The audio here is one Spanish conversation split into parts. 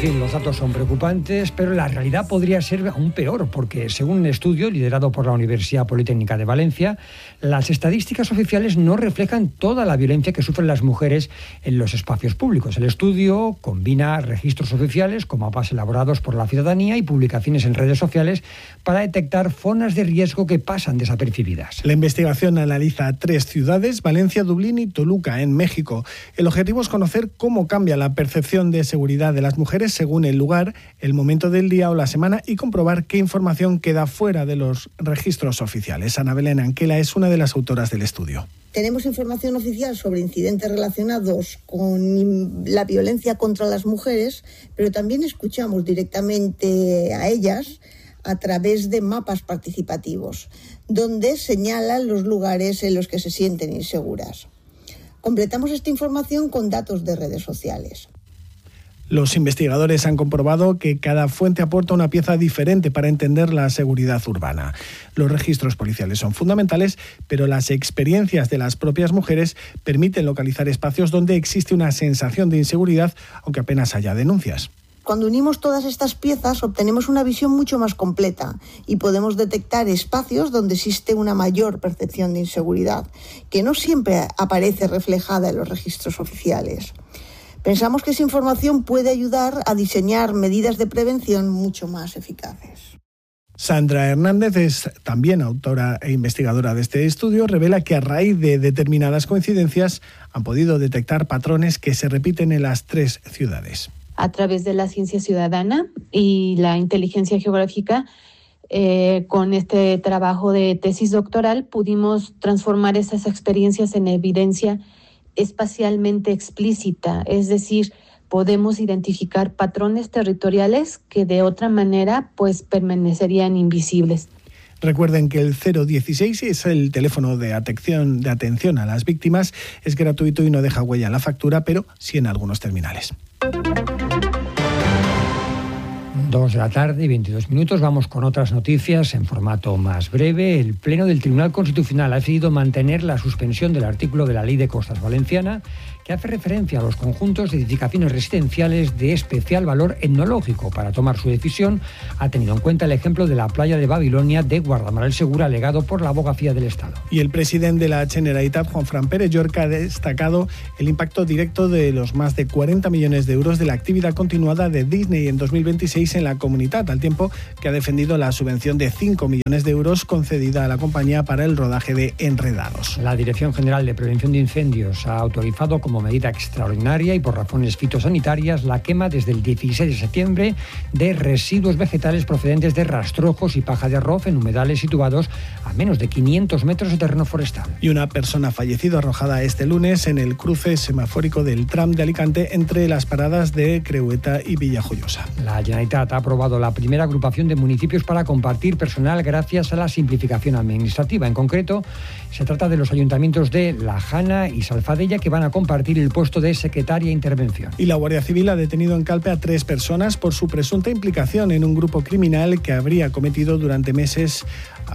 fin, los datos son preocupantes, pero la realidad podría ser aún peor, porque según un estudio liderado por la Universidad Politécnica de Valencia, las estadísticas oficiales no reflejan toda la violencia que sufren las mujeres en los espacios públicos. El estudio combina registros oficiales con mapas elaborados por la ciudadanía y publicaciones en redes sociales para detectar zonas de riesgo que pasan desapercibidas. La investigación analiza 3 ciudades, Valencia, Dublín y Toluca, en México. El objetivo es conocer cómo cambia la percepción de seguridad de las mujeres según el lugar, el momento del día o la semana y comprobar qué información queda fuera de los registros oficiales. Ana Belén Anquela es una de las autoras del estudio. Tenemos información oficial sobre incidentes relacionados con la violencia contra las mujeres, pero también escuchamos directamente a ellas a través de mapas participativos, donde señalan los lugares en los que se sienten inseguras. Completamos esta información con datos de redes sociales. Los investigadores han comprobado que cada fuente aporta una pieza diferente para entender la seguridad urbana. Los registros policiales son fundamentales, pero las experiencias de las propias mujeres permiten localizar espacios donde existe una sensación de inseguridad, aunque apenas haya denuncias. Cuando unimos todas estas piezas obtenemos una visión mucho más completa y podemos detectar espacios donde existe una mayor percepción de inseguridad, que no siempre aparece reflejada en los registros oficiales. Pensamos que esa información puede ayudar a diseñar medidas de prevención mucho más eficaces. Sandra Hernández es también autora e investigadora de este estudio. Revela que a raíz de determinadas coincidencias han podido detectar patrones que se repiten en las 3 ciudades. A través de la ciencia ciudadana y la inteligencia geográfica, con este trabajo de tesis doctoral, pudimos transformar esas experiencias en evidencia espacialmente explícita, es decir, podemos identificar patrones territoriales que de otra manera pues permanecerían invisibles. Recuerden que el 016 es el teléfono de atención a las víctimas, es gratuito y no deja huella en la factura, pero sí en algunos terminales. 2 de la tarde y 22 minutos. Vamos con otras noticias en formato más breve. El Pleno del Tribunal Constitucional ha decidido mantener la suspensión del artículo de la Ley de Costas Valenciana que hace referencia a los conjuntos de edificaciones residenciales de especial valor etnológico. Para tomar su decisión ha tenido en cuenta el ejemplo de la playa de Babilonia de Guardamar el Segura, alegado por la Abogacía del Estado. Y el presidente de la Generalitat, Juanfran Pérez Llorca, ha destacado el impacto directo de los más de 40 millones de euros de la actividad continuada de Disney en 2026 en la comunidad, al tiempo que ha defendido la subvención de 5 millones de euros concedida a la compañía para el rodaje de Enredados. La Dirección General de Prevención de Incendios ha autorizado como medida extraordinaria y por razones fitosanitarias la quema desde el 16 de septiembre de residuos vegetales procedentes de rastrojos y paja de arroz en humedales situados a menos de 500 metros de terreno forestal. Y una persona ha fallecido arrojada este lunes en el cruce semafórico del tram de Alicante entre las paradas de Creueta y Villajoyosa. La Generalitat ha aprobado la primera agrupación de municipios para compartir personal gracias a la simplificación administrativa. En concreto, se trata de los ayuntamientos de La Jana y Salfadella, que van a compartir el puesto de secretaria de intervención. Y la Guardia Civil ha detenido en Calpe a 3 personas por su presunta implicación en un grupo criminal que habría sometido durante meses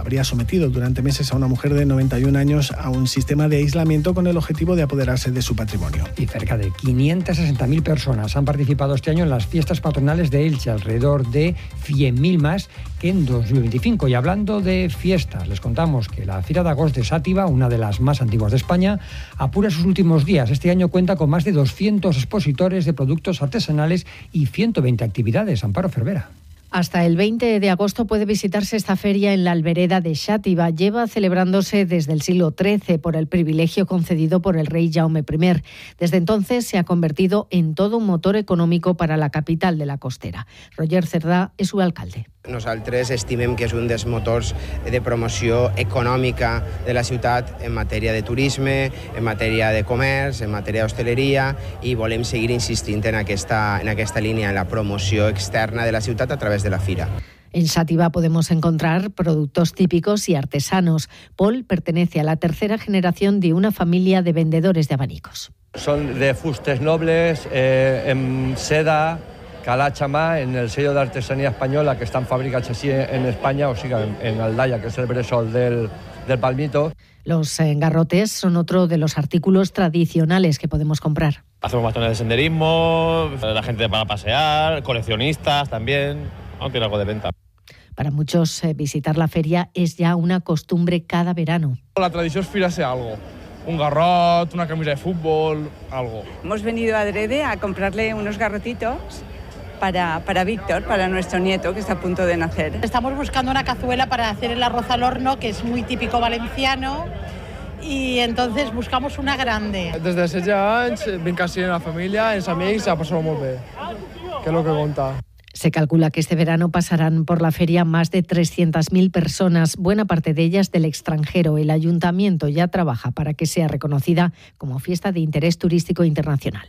a una mujer de 91 años a un sistema de aislamiento con el objetivo de apoderarse de su patrimonio. Y cerca de 560.000 personas han participado este año en las fiestas patronales de Elche, alrededor de 100.000 más que en 2025. Y hablando de fiestas, les contamos que la Fira de Agost de Sàtiva, una de las más antiguas de España, apura sus últimos días. Este año cuenta con más de 200 expositores de productos artesanales y 120 actividades. Amparo Cervera. Hasta el 20 de agosto puede visitarse esta feria en la Albereda de Xàtiva. Lleva celebrándose desde el siglo XIII por el privilegio concedido por el rey Jaume I. Desde entonces se ha convertido en todo un motor económico para la capital de la costera. Roger Cerdà és su alcalde. Nosaltres estimem que és un dels motors de promoció econòmica de la ciutat en matèria de turisme, en matèria de comerç, en matèria d'hostaleria, i volem seguir insistint en aquesta línia, en la promoció externa de la ciutat a través de la fira. En Xàtiva podemos encontrar productos típicos y artesanos. Paul pertenece a la tercera generación de una familia de vendedores de abanicos. Son de fustes nobles, en seda, calatge a mà, en el sello d'artesania espanyola que estan fabricats així en Espanya, o sigui, en Aldaya, que és el bressol del del palmito. Los garrotes son otro de los artículos tradicionales que podemos comprar. Hacemos maratones de senderismo, la gente para pasear, coleccionistas también, aún tiene algo de venta. Para muchos, visitar la feria es ya una costumbre cada verano. La tradició és firar-se algo, un garrot, una camisa de fútbol, algo. Hemos venido adrede a comprarle unos garrotitos para Víctor, para nuestro nieto que está a punto de nacer. Estamos buscando una cazuela para hacer el arroz al horno, que es muy típico valenciano, y entonces buscamos una grande. Des de 16 anys vinc així en la família, els amics, a passar-ho molt bé, que és el que compta. Se calcula que este verano pasarán por la feria más de 300.000 personas, buena parte de ellas del extranjero. El ayuntamiento ya trabaja para que sea reconocida como fiesta de interés turístico internacional.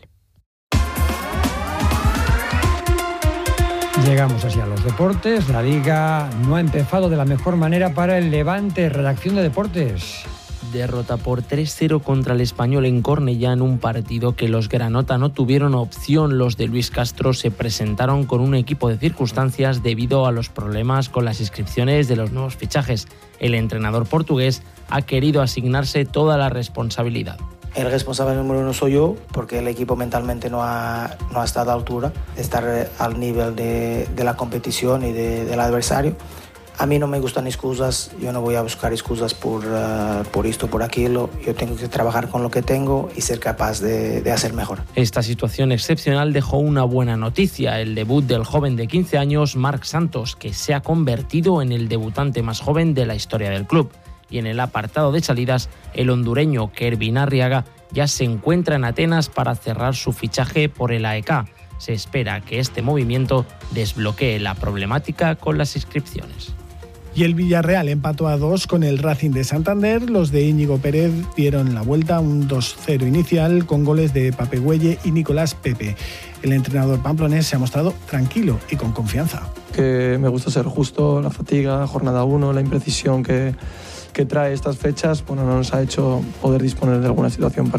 Llegamos así a los deportes. La Liga no ha empezado de la mejor manera para el Levante. Redacción de Deportes. Derrota por 3-0 contra el Español en Cornellá en un partido que los granota no tuvieron opción. Los de Luis Castro se presentaron con un equipo de circunstancias debido a los problemas con las inscripciones de los nuevos fichajes. El entrenador portugués ha querido asignarse toda la responsabilidad. El responsable número uno soy yo, porque el equipo mentalmente no ha estado a la altura de estar al nivel de la competición y del adversario. A mí no me gustan excusas, yo no voy a buscar excusas por esto, por aquello. Yo tengo que trabajar con lo que tengo y ser capaz de hacer mejor. Esta situación excepcional dejó una buena noticia, el debut del joven de 15 años, Marc Santos, que se ha convertido en el debutante más joven de la historia del club. Y en el apartado de salidas, el hondureño Kervin Arriaga ya se encuentra en Atenas para cerrar su fichaje por el AEK. Se espera que este movimiento desbloquee la problemática con las inscripciones. Y el Villarreal empató a 2 con el Racing de Santander. Los de Íñigo Pérez dieron la vuelta, un 2-0 inicial con goles de Pape Güelle y Nicolás Pepe. El entrenador pamplonés se ha mostrado tranquilo y con confianza. Que me gusta ser justo, la fatiga, jornada 1, la imprecisión que trae estas fechas, no nos ha hecho poder disponer de alguna situación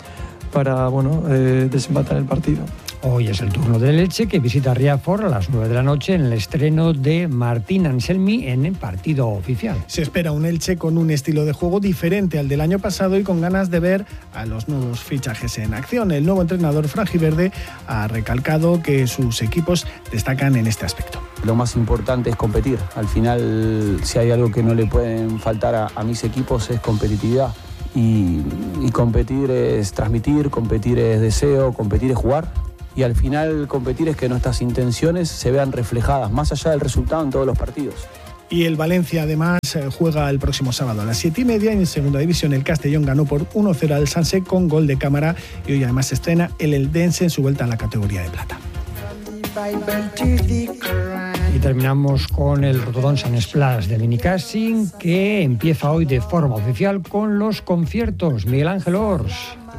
para desempatar el partido. Hoy es el turno del Elche, que visita Riazor a las 9 de la noche en el estreno de Martín Anselmi en el partido oficial. Se espera un Elche con un estilo de juego diferente al del año pasado y con ganas de ver a los nuevos fichajes en acción. El nuevo entrenador franjiverde ha recalcado que sus equipos destacan en este aspecto. Lo más importante es competir. Al final, si hay algo que no le pueden faltar a mis equipos es competitividad. Y competir es transmitir, competir es deseo, competir es jugar. Y al final competir es que nuestras intenciones se vean reflejadas, más allá del resultado en todos los partidos. Y el Valencia además juega el próximo sábado a las 7:30 y en segunda división el Castellón ganó por 1-0 al Sanse con gol de Cámara y hoy además se estrena el Eldense en su vuelta a la categoría de plata. Y terminamos con el Rotodón San Splash de Benicàssim, que empieza hoy de forma oficial con los conciertos. Miguel Ángel Ors.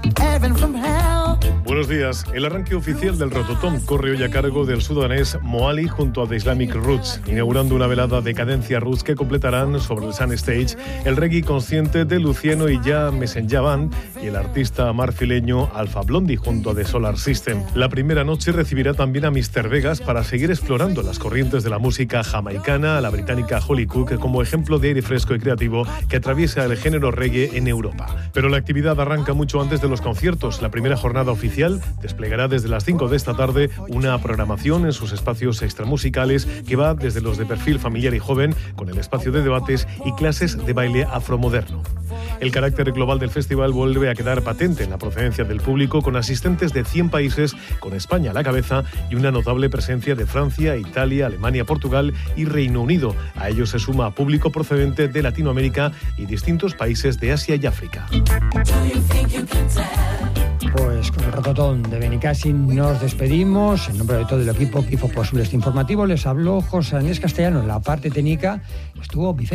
Buenos días. El arranque oficial del Rototom corre hoy a cargo del sudanés Moali junto a The Islamic Roots, inaugurando una velada de cadencia roots que completarán sobre el Sun Stage el reggae consciente de Luciano y Ya Messenger Band y el artista marfileño Alpha Blondy junto a The Solar System. La primera noche recibirá también a Mr. Vegas para seguir explorando las corrientes de la música jamaicana a la británica Holly Cook como ejemplo de aire fresco y creativo que atraviesa el género reggae en Europa. Pero la actividad arranca mucho antes de los conciertos. La primera jornada oficial desplegará desde las 5 de esta tarde una programación en sus espacios extramusicales que va desde los de perfil familiar y joven, con el espacio de debates y clases de baile afromoderno. El carácter global del festival vuelve a quedar patente en la procedencia del público, con asistentes de 100 países, con España a la cabeza y una notable presencia de Francia, Italia, Alemania, Portugal y Reino Unido. A ello se suma público procedente de Latinoamérica y distintos países de Asia y África. Pues con el Rototón de Benicàssim nos despedimos. En nombre de todo el equipo que hizo posible este informativo, les habló José Andrés Castellano. En la parte técnica estuvo Vicente.